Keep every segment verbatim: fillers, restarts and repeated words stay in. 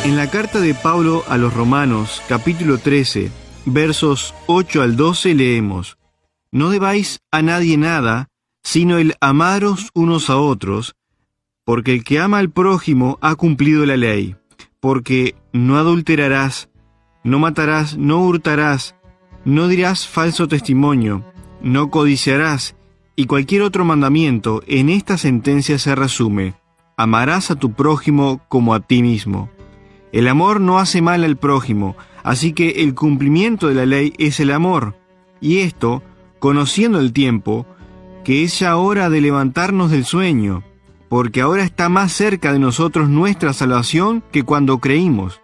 En la carta de Pablo a los Romanos, capítulo trece, versos ocho al doce, leemos: No debáis a nadie nada, sino el amaros unos a otros, porque el que ama al prójimo ha cumplido la ley. Porque no adulterarás, no matarás, no hurtarás, no dirás falso testimonio, no codiciarás, y cualquier otro mandamiento en esta sentencia se resume: amarás a tu prójimo como a ti mismo. El amor no hace mal al prójimo, así que el cumplimiento de la ley es el amor. Y esto, conociendo el tiempo, que es ya hora de levantarnos del sueño, porque ahora está más cerca de nosotros nuestra salvación que cuando creímos.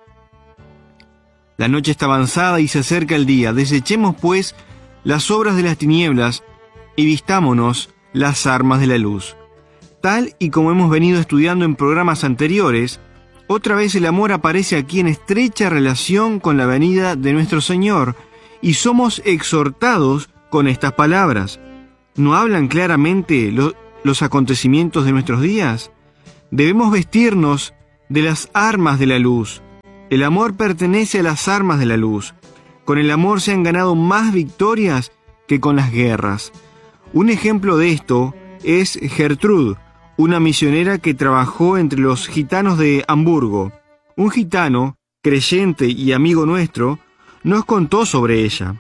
La noche está avanzada y se acerca el día. Desechemos, pues, las obras de las tinieblas y vistámonos las armas de la luz. Tal y como hemos venido estudiando en programas anteriores, otra vez el amor aparece aquí en estrecha relación con la venida de nuestro Señor, y somos exhortados con estas palabras. ¿No hablan claramente lo, los acontecimientos de nuestros días? Debemos vestirnos de las armas de la luz. El amor pertenece a las armas de la luz. Con el amor se han ganado más victorias que con las guerras. Un ejemplo de esto es Gertrude, una misionera que trabajó entre los gitanos de Hamburgo. Un gitano, creyente y amigo nuestro, nos contó sobre ella.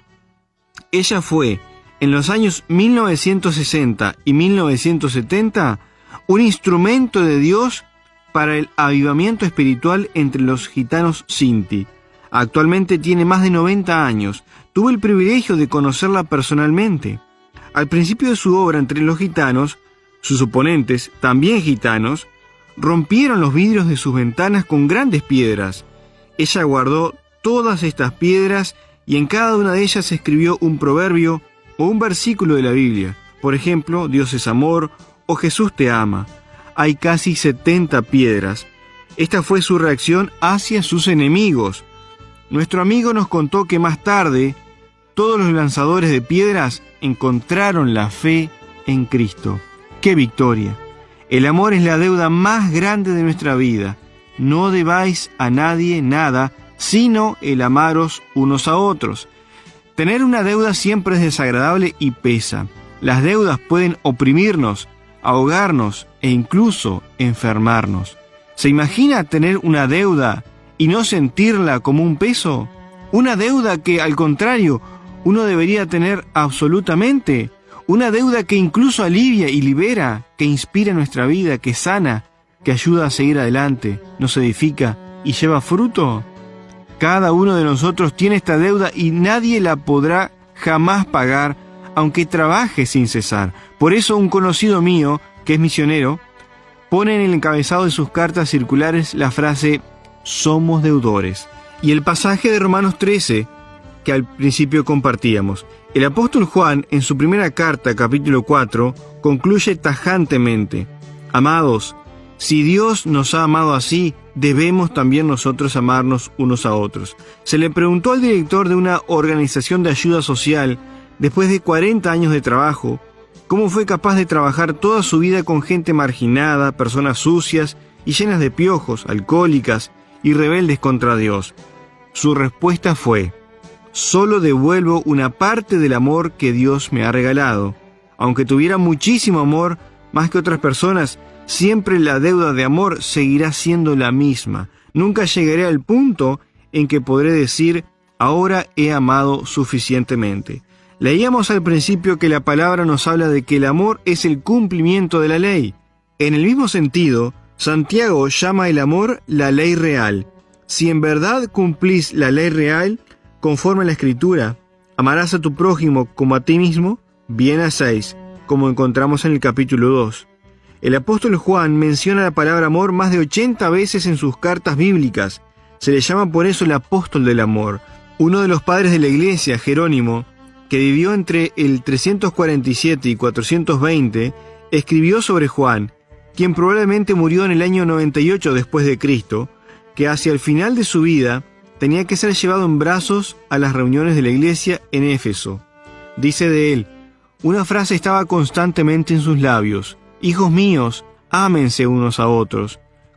Ella fue, en los años mil novecientos sesenta y mil novecientos setenta, un instrumento de Dios para el avivamiento espiritual entre los gitanos Sinti. Actualmente tiene más de noventa años. Tuve el privilegio de conocerla personalmente. Al principio de su obra entre los gitanos, sus oponentes, también gitanos, rompieron los vidrios de sus ventanas con grandes piedras. Ella guardó todas estas piedras y en cada una de ellas escribió un proverbio o un versículo de la Biblia. Por ejemplo, Dios es amor o Jesús te ama. Hay casi setenta piedras. Esta fue su reacción hacia sus enemigos. Nuestro amigo nos contó que más tarde, todos los lanzadores de piedras encontraron la fe en Cristo. ¡Qué victoria! El amor es la deuda más grande de nuestra vida. No debáis a nadie nada, sino el amaros unos a otros. Tener una deuda siempre es desagradable y pesa. Las deudas pueden oprimirnos, ahogarnos e incluso enfermarnos. ¿Se imagina tener una deuda y no sentirla como un peso? Una deuda que, al contrario, uno debería tener absolutamente. Una deuda que incluso alivia y libera, que inspira nuestra vida, que sana, que ayuda a seguir adelante, nos edifica y lleva fruto. Cada uno de nosotros tiene esta deuda y nadie la podrá jamás pagar, aunque trabaje sin cesar. Por eso un conocido mío, que es misionero, pone en el encabezado de sus cartas circulares la frase «Somos deudores». Y el pasaje de Romanos trece, que al principio compartíamos. El apóstol Juan, en su primera carta, capítulo cuatro, concluye tajantemente: Amados, si Dios nos ha amado así, debemos también nosotros amarnos unos a otros. Se le preguntó al director de una organización de ayuda social, después de cuarenta años de trabajo, cómo fue capaz de trabajar toda su vida con gente marginada, personas sucias y llenas de piojos, alcohólicas y rebeldes contra Dios. Su respuesta fue: solo devuelvo una parte del amor que Dios me ha regalado. Aunque tuviera muchísimo amor, más que otras personas, siempre la deuda de amor seguirá siendo la misma. Nunca llegaré al punto en que podré decir, ahora he amado suficientemente. Leíamos al principio que la palabra nos habla de que el amor es el cumplimiento de la ley. En el mismo sentido, Santiago llama el amor la ley real. Si en verdad cumplís la ley real, conforme a la Escritura, amarás a tu prójimo como a ti mismo, bien hacéis, como encontramos en el capítulo dos. El apóstol Juan menciona la palabra amor más de ochenta veces en sus cartas bíblicas. Se le llama por eso el apóstol del amor. Uno de los padres de la iglesia, Jerónimo, que vivió entre el trescientos cuarenta y siete y cuatrocientos veinte, escribió sobre Juan, quien probablemente murió en el año noventa y ocho después de Cristo, que hacia el final de su vida tenía que ser llevado en brazos a las reuniones de la iglesia en Éfeso. Dice de él: una frase estaba constantemente en sus labios: Hijos míos, ámense unos a otros,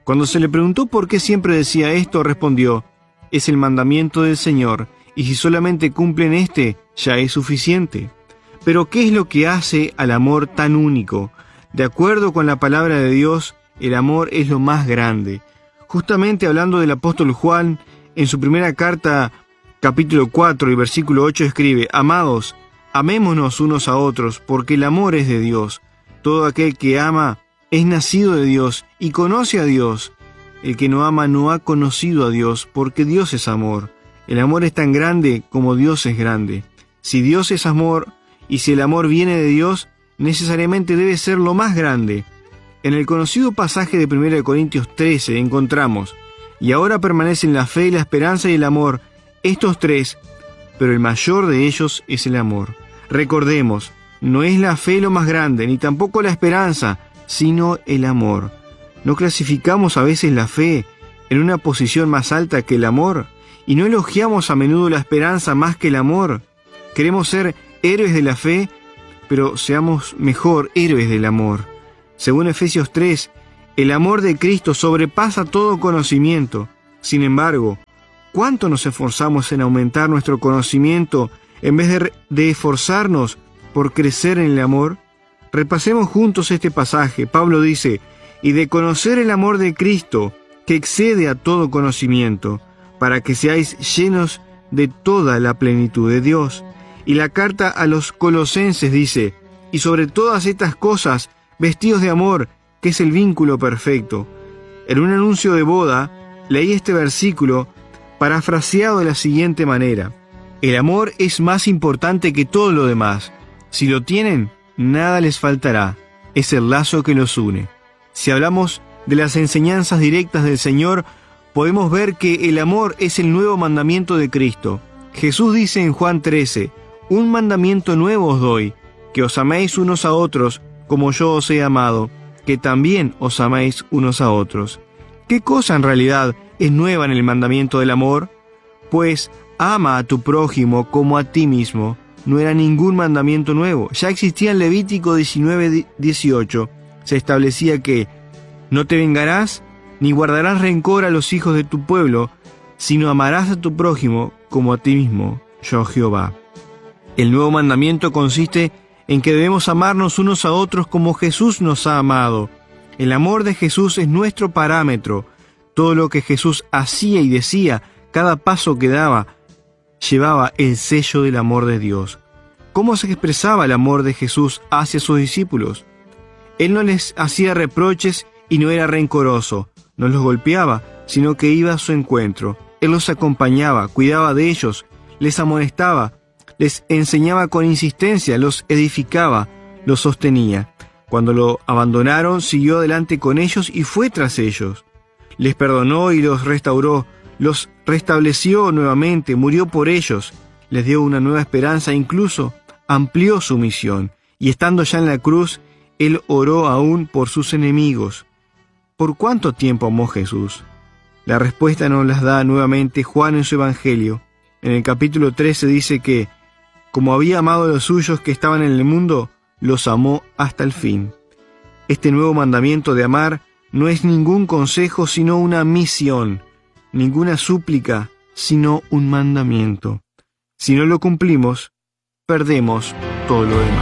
Cuando se le preguntó por qué siempre decía esto, respondió: es el mandamiento del Señor, y si solamente cumplen este, ya es suficiente. Pero ¿qué es lo que hace al amor tan único? De acuerdo con la palabra de Dios, el amor es lo más grande. Justamente hablando del apóstol Juan, en su primera carta, capítulo cuatro y versículo ocho, escribe: Amados, amémonos unos a otros, porque el amor es de Dios. Todo aquel que ama es nacido de Dios y conoce a Dios. El que no ama no ha conocido a Dios, porque Dios es amor. El amor es tan grande como Dios es grande. Si Dios es amor, y si el amor viene de Dios, necesariamente debe ser lo más grande. En el conocido pasaje de primera de Corintios trece encontramos: y ahora permanecen la fe, la esperanza y el amor, estos tres, pero el mayor de ellos es el amor. Recordemos, no es la fe lo más grande, ni tampoco la esperanza, sino el amor. ¿No clasificamos a veces la fe en una posición más alta que el amor? ¿Y no elogiamos a menudo la esperanza más que el amor? Queremos ser héroes de la fe, pero seamos mejor héroes del amor. Según Efesios tres, el amor de Cristo sobrepasa todo conocimiento. Sin embargo, ¿cuánto nos esforzamos en aumentar nuestro conocimiento en vez de, de esforzarnos por crecer en el amor? Repasemos juntos este pasaje. Pablo dice: y de conocer el amor de Cristo, que excede a todo conocimiento, para que seáis llenos de toda la plenitud de Dios. Y la carta a los Colosenses dice: y sobre todas estas cosas, vestidos de amor, que es el vínculo perfecto. En un anuncio de boda, leí este versículo parafraseado de la siguiente manera: el amor es más importante que todo lo demás. Si lo tienen, nada les faltará. Es el lazo que los une. Si hablamos de las enseñanzas directas del Señor, podemos ver que el amor es el nuevo mandamiento de Cristo. Jesús dice en Juan trece: un mandamiento nuevo os doy, que os améis unos a otros, como yo os he amado, que también os améis unos a otros. ¿Qué cosa en realidad es nueva en el mandamiento del amor? Pues ama a tu prójimo como a ti mismo. No era ningún mandamiento nuevo. Ya existía en Levítico diecinueve dieciocho. Se establecía que no te vengarás ni guardarás rencor a los hijos de tu pueblo, sino amarás a tu prójimo como a ti mismo, yo Jehová. El nuevo mandamiento consiste en que debemos amarnos unos a otros como Jesús nos ha amado. El amor de Jesús es nuestro parámetro. Todo lo que Jesús hacía y decía, cada paso que daba, llevaba el sello del amor de Dios. ¿Cómo se expresaba el amor de Jesús hacia sus discípulos? Él no les hacía reproches y no era rencoroso, no los golpeaba, sino que iba a su encuentro. Él los acompañaba, cuidaba de ellos, les amonestaba, les enseñaba con insistencia, los edificaba, los sostenía. Cuando lo abandonaron, siguió adelante con ellos y fue tras ellos. Les perdonó y los restauró, los restableció nuevamente, murió por ellos, les dio una nueva esperanza, incluso amplió su misión. Y estando ya en la cruz, Él oró aún por sus enemigos. ¿Por cuánto tiempo amó Jesús? La respuesta nos la da nuevamente Juan en su Evangelio. En el capítulo trece dice que, como había amado a los suyos que estaban en el mundo, los amó hasta el fin. Este nuevo mandamiento de amar no es ningún consejo, sino una misión, ninguna súplica, sino un mandamiento. Si no lo cumplimos, perdemos todo lo demás.